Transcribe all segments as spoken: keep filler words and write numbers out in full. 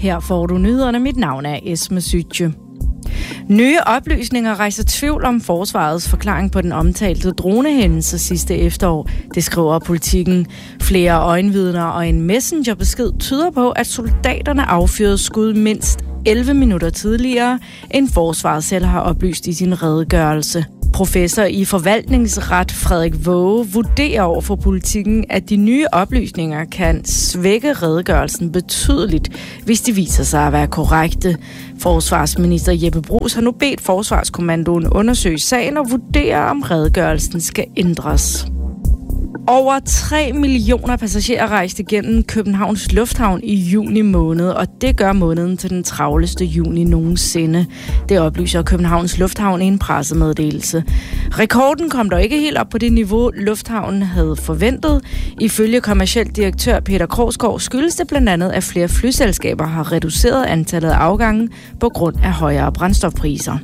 Her får du nyhederne. Mit navn er Esme Sytje. Nye oplysninger rejser tvivl om forsvarets forklaring på den omtalte dronehændelse sidste efterår. Det skriver Politikken. Flere øjenvidner og en messengerbesked tyder på, at soldaterne affyrede skud mindst elleve minutter tidligere, end forsvaret selv har oplyst i sin redegørelse. Professor i forvaltningsret Frederik Våge vurderer over for Politikken, at de nye oplysninger kan svække redegørelsen betydeligt, hvis de viser sig at være korrekte. Forsvarsminister Jeppe Bruus har nu bedt Forsvarskommandoen undersøge sagen og vurdere, om redegørelsen skal ændres. Over tre millioner passagerer rejste gennem Københavns Lufthavn i juni måned, og det gør måneden til den travleste juni nogensinde. Det oplyser Københavns Lufthavn i en pressemeddelelse. Rekorden kom dog ikke helt op på det niveau, lufthavnen havde forventet. Ifølge kommerciel direktør Peter Krogsgaard skyldes det blandt andet, at flere flyselskaber har reduceret antallet af afgange på grund af højere brændstofpriser.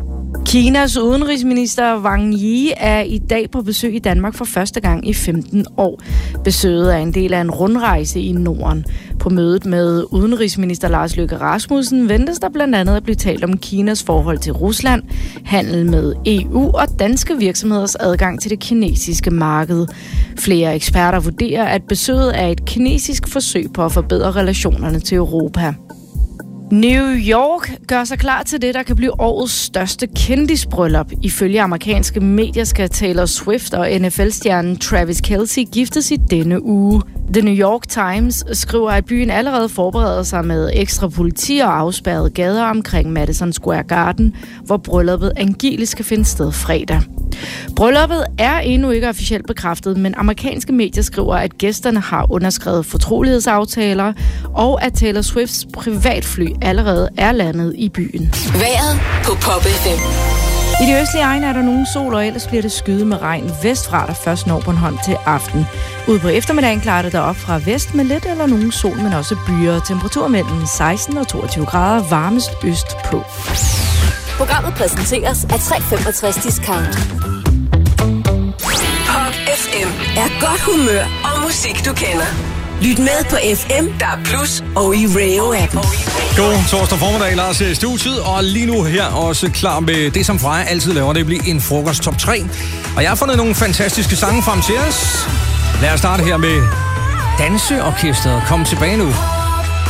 Kinas udenrigsminister Wang Yi er i dag på besøg i Danmark for første gang i femten år. Besøget er en del af en rundrejse i Norden. På mødet med udenrigsminister Lars Løkke Rasmussen ventes der blandt andet at blive talt om Kinas forhold til Rusland, handel med E U og danske virksomheders adgang til det kinesiske marked. Flere eksperter vurderer, at besøget er et kinesisk forsøg på at forbedre relationerne til Europa. New York gør sig klar til det, der kan blive årets største kendisbryllup. Ifølge amerikanske medier skal Taylor Swift og N F L-stjernen Travis Kelce giftes i denne uge. The New York Times skriver, at byen allerede forbereder sig med ekstra politi og afspærrede gader omkring Madison Square Garden, hvor brylluppet angiveligt skal finde sted fredag. Brylluppet er endnu ikke officielt bekræftet, men amerikanske medier skriver, at gæsterne har underskrevet fortrolighedsaftaler, og at Taylor Swifts privatfly allerede er landet i byen. Vejret på Pop F M. I de østlige egne er der nogen sol, og ellers bliver det skyet med regn vestfra, der først når Bornholm til aften. Ude på eftermiddagen klarer det derop fra vest med lidt eller nogen sol, men også byer. Temperatur mellem seksten og toogtyve grader, varmest øst på. Programmet præsenteres af tre femogtres Discount. Pop F M er godt humør og musik, du kender. Lyt med på F M, der er plus, og i Rayo-appen. God torsdag formiddag, Lars i studiet, og lige nu her også klar med det, som Freja altid laver, det bliver en frokost top tre. Og jeg har fundet nogle fantastiske sange frem til os. Lad os starte her med Danseorkestret. Kom tilbage nu.